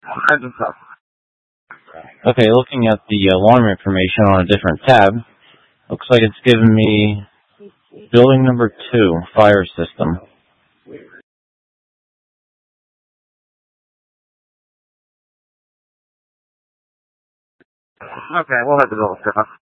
I think so. Okay, looking at the alarm information on a different tab, looks like it's giving me building number 2, fire system. Okay, we'll have to go with that.